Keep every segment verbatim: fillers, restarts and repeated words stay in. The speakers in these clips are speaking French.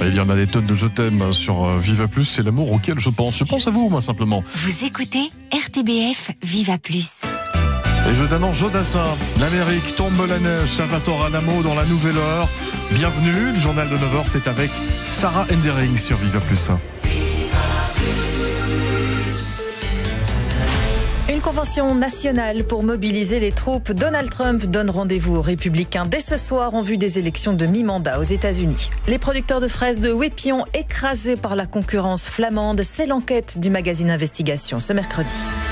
Eh bien, on a des tonnes de je t'aime sur euh, Viva Plus, c'est l'amour auquel je pense. Je pense à vous, moi, simplement. Vous écoutez R T B F Viva Plus. Et je t'annonce Jodassin, l'Amérique tombe la neige, Salvatore Adamo dans la nouvelle heure. Bienvenue, le journal de neuf heures, c'est avec Sarah Endering sur Viva Plus. Une convention nationale pour mobiliser les troupes. Donald Trump donne rendez-vous aux Républicains dès ce soir en vue des élections de mi-mandat aux États-Unis. Les producteurs de fraises de Wépion écrasés par la concurrence flamande, c'est l'enquête du magazine Investigation ce mercredi.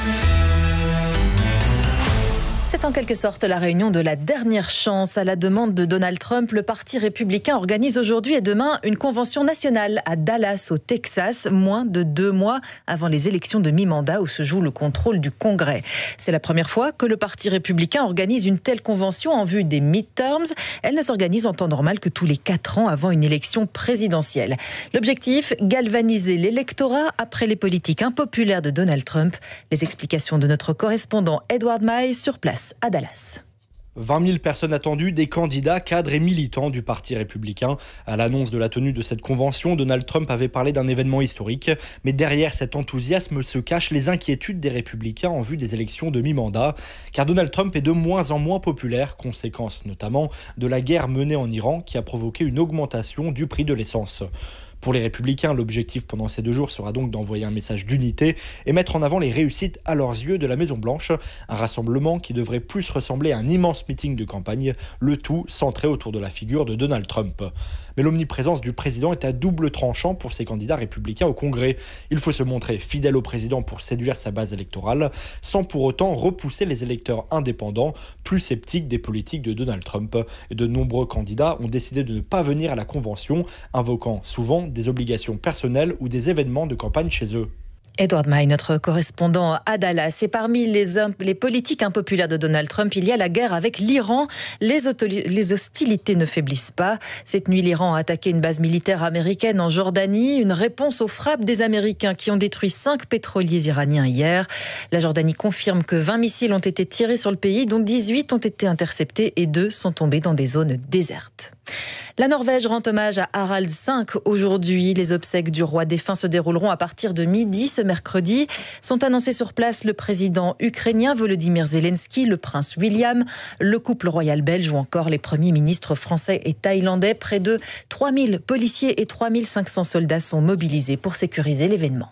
C'est en quelque sorte la réunion de la dernière chance. À la demande de Donald Trump, le Parti républicain organise aujourd'hui et demain une convention nationale à Dallas, au Texas, moins de deux mois avant les élections de mi-mandat où se joue le contrôle du Congrès. C'est la première fois que le Parti républicain organise une telle convention en vue des midterms. Elle ne s'organise en temps normal que tous les quatre ans avant une élection présidentielle. L'objectif, galvaniser l'électorat après les politiques impopulaires de Donald Trump. Les explications de notre correspondant Edward May sur place à Dallas. vingt mille personnes attendues, des candidats, cadres et militants du Parti républicain. À l'annonce de la tenue de cette convention, Donald Trump avait parlé d'un événement historique. Mais derrière cet enthousiasme se cachent les inquiétudes des républicains en vue des élections de mi-mandat. Car Donald Trump est de moins en moins populaire, conséquence notamment de la guerre menée en Iran qui a provoqué une augmentation du prix de l'essence. Pour les Républicains, l'objectif pendant ces deux jours sera donc d'envoyer un message d'unité et mettre en avant les réussites à leurs yeux de la Maison-Blanche. Un rassemblement qui devrait plus ressembler à un immense meeting de campagne, le tout centré autour de la figure de Donald Trump. Mais l'omniprésence du président est à double tranchant pour ces candidats républicains au Congrès. Il faut se montrer fidèle au président pour séduire sa base électorale, sans pour autant repousser les électeurs indépendants, plus sceptiques des politiques de Donald Trump. Et de nombreux candidats ont décidé de ne pas venir à la convention, invoquant souvent des obligations personnelles ou des événements de campagne chez eux. Edward May, notre correspondant à Dallas. Et parmi les, les politiques impopulaires de Donald Trump, il y a la guerre avec l'Iran. Les, les hostilités ne faiblissent pas. Cette nuit, l'Iran a attaqué une base militaire américaine en Jordanie. Une réponse aux frappes des Américains qui ont détruit cinq pétroliers iraniens hier. La Jordanie confirme que vingt missiles ont été tirés sur le pays, dont dix-huit ont été interceptés et deux sont tombés dans des zones désertes. La Norvège rend hommage à Harald cinq aujourd'hui. Les obsèques du roi défunt se dérouleront à partir de midi ce mercredi. Sont annoncés sur place le président ukrainien Volodymyr Zelensky, le prince William, le couple royal belge ou encore les premiers ministres français et thaïlandais. Près de trois mille policiers et trois mille cinq cents soldats sont mobilisés pour sécuriser l'événement.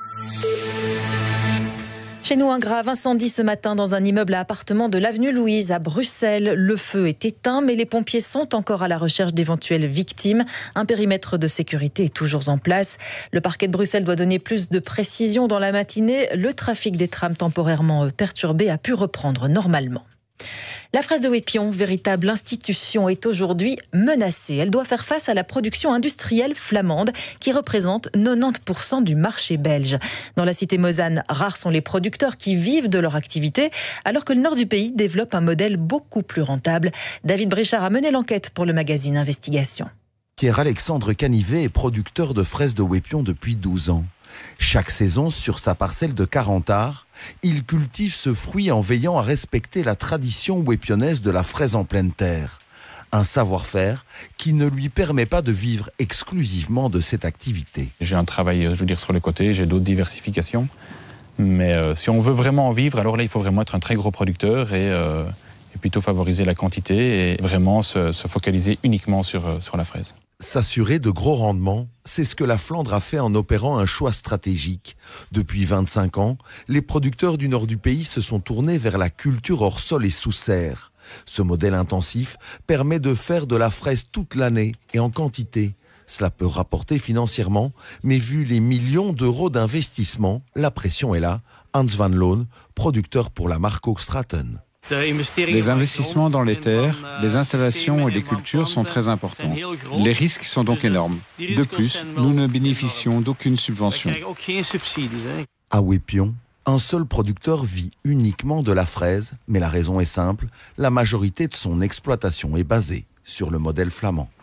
Chez nous, un grave incendie ce matin dans un immeuble à appartements de l'avenue Louise à Bruxelles. Le feu est éteint, mais les pompiers sont encore à la recherche d'éventuelles victimes. Un périmètre de sécurité est toujours en place. Le parquet de Bruxelles doit donner plus de précisions dans la matinée. Le trafic des trams temporairement perturbé a pu reprendre normalement. La fraise de Wépion, véritable institution, est aujourd'hui menacée. Elle doit faire face à la production industrielle flamande qui représente quatre-vingt-dix pour cent du marché belge. Dans la cité Mosane, rares sont les producteurs qui vivent de leur activité, alors que le nord du pays développe un modèle beaucoup plus rentable. David Bréchard a mené l'enquête pour le magazine Investigation. Pierre-Alexandre Canivet est producteur de fraises de Wépion depuis douze ans. Chaque saison, sur sa parcelle de quarante arts, il cultive ce fruit en veillant à respecter la tradition wépionnaise de la fraise en pleine terre. Un savoir-faire qui ne lui permet pas de vivre exclusivement de cette activité. J'ai un travail, je veux dire, sur le côté, j'ai d'autres diversifications. Mais euh, si on veut vraiment en vivre, alors là, il faut vraiment être un très gros producteur et, euh, et plutôt favoriser la quantité et vraiment se, se focaliser uniquement sur, sur la fraise. S'assurer de gros rendements, c'est ce que la Flandre a fait en opérant un choix stratégique. Depuis vingt-cinq ans, les producteurs du nord du pays se sont tournés vers la culture hors sol et sous serre. Ce modèle intensif permet de faire de la fraise toute l'année et en quantité. Cela peut rapporter financièrement, mais vu les millions d'euros d'investissement, la pression est là. Hans van Loon, producteur pour la marque Hoogstraten. Les investissements dans les terres, les installations et les cultures sont très importants. Les risques sont donc énormes. De plus, nous ne bénéficions d'aucune subvention. À Wépion, un seul producteur vit uniquement de la fraise, mais la raison est simple, la majorité de son exploitation est basée sur le modèle flamand.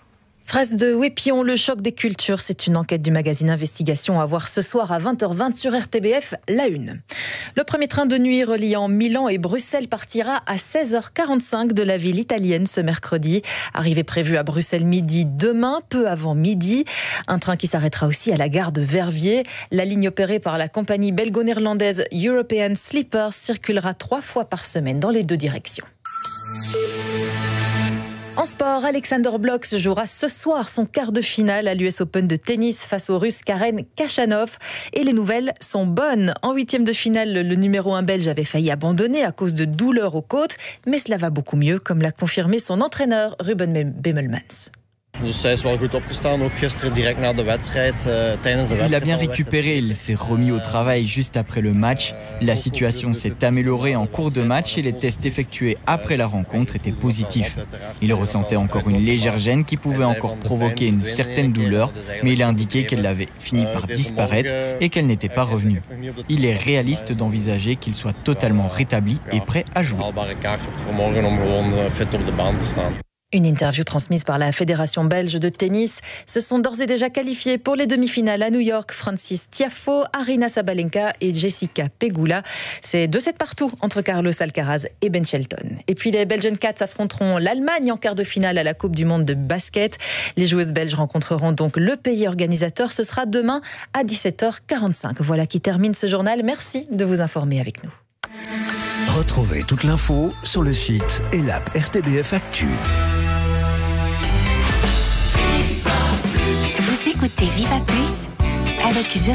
Phrase de Wépion, le choc des cultures. C'est une enquête du magazine Investigation à voir ce soir à vingt heures vingt sur R T B F, la une. Le premier train de nuit reliant Milan et Bruxelles partira à seize heures quarante-cinq de la ville italienne ce mercredi. Arrivée prévue à Bruxelles midi demain, peu avant midi. Un train qui s'arrêtera aussi à la gare de Verviers. La ligne opérée par la compagnie belgo-néerlandaise European Sleepers circulera trois fois par semaine dans les deux directions. En sport, Alexander Blok jouera ce soir son quart de finale à l'U S Open de tennis face au Russe Karen Khachanov. Et les nouvelles sont bonnes. En huitième de finale, le numéro un belge avait failli abandonner à cause de douleurs aux côtes. Mais cela va beaucoup mieux, comme l'a confirmé son entraîneur Ruben Bemelmans. Il a bien récupéré, il s'est remis au travail juste après le match. La situation s'est améliorée en cours de match et les tests effectués après la rencontre étaient positifs. Il ressentait encore une légère gêne qui pouvait encore provoquer une certaine douleur, mais il a indiqué qu'elle avait fini par disparaître et qu'elle n'était pas revenue. Il est réaliste d'envisager qu'il soit totalement rétabli et prêt à jouer. Une interview transmise par la Fédération belge de tennis. Se sont d'ores et déjà qualifiés pour les demi-finales à New York Francis Tiafoe, Aryna Sabalenka et Jessica Pegula. C'est deux sept partout entre Carlos Alcaraz et Ben Shelton. Et puis les Belgian Cats affronteront l'Allemagne en quart de finale à la Coupe du Monde de basket. Les joueuses belges rencontreront donc le pays organisateur. Ce sera demain à dix-sept heures quarante-cinq. Voilà qui termine ce journal. Merci de vous informer avec nous. Retrouvez toute l'info sur le site et l'app R T B F Actu. Vous écoutez Viva Plus avec Geoffrey